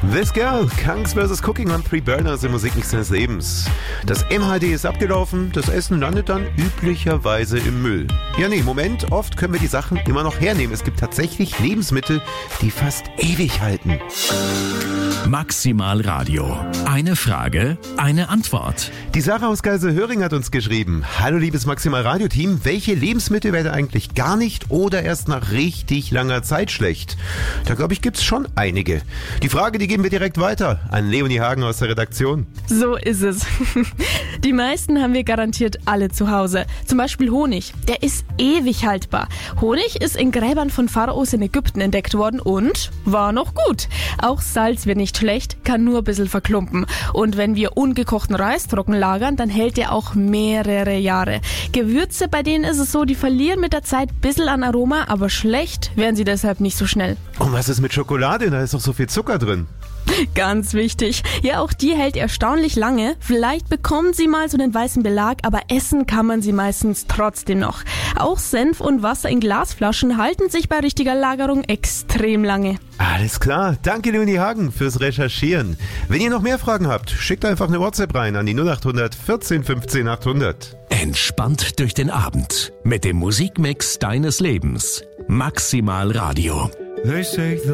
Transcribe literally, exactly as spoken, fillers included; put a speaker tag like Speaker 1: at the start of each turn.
Speaker 1: This Girl, Kangs versus. Cooking on Three Burners im Musikmix seines Lebens. Das M H D ist abgelaufen, das Essen landet dann üblicherweise im Müll. Ja nee, Moment, oft können wir die Sachen immer noch hernehmen. Es gibt tatsächlich Lebensmittel, die fast ewig halten.
Speaker 2: Maximal Radio. Eine Frage, eine Antwort.
Speaker 1: Die Sarah aus Geiselhöring hat uns geschrieben: Hallo liebes Maximal Radio Team, welche Lebensmittel werden eigentlich gar nicht oder erst nach richtig langer Zeit schlecht? Da glaube ich gibt's schon einige. Die Frage, die geben wir direkt weiter an Leonie Hagen aus der Redaktion.
Speaker 3: So ist es. Die meisten haben wir garantiert alle zu Hause. Zum Beispiel Honig. Der ist ewig haltbar. Honig ist in Gräbern von Pharaos in Ägypten entdeckt worden und war noch gut. Auch Salz wird nicht schlecht, kann nur ein bisschen verklumpen. Und wenn wir ungekochten Reis trocken lagern, dann hält der auch mehrere Jahre. Gewürze, bei denen ist es so, die verlieren mit der Zeit ein bisschen an Aroma, aber schlecht werden sie deshalb nicht so schnell.
Speaker 1: Und was ist mit Schokolade? Da ist doch so viel Zucker drin.
Speaker 3: Ganz wichtig. Ja, auch die hält erstaunlich lange. Vielleicht bekommen sie mal so den weißen Belag, aber essen kann man sie meistens trotzdem noch. Auch Senf und Wasser in Glasflaschen halten sich bei richtiger Lagerung extrem lange.
Speaker 1: Alles klar. Danke Leonie Hagen fürs Recherchieren. Wenn ihr noch mehr Fragen habt, schickt einfach eine WhatsApp rein an die null acht hundert vierzehn fünfzehn achthundert.
Speaker 2: Entspannt durch den Abend mit dem Musikmix deines Lebens. Maximal Radio.
Speaker 4: They say the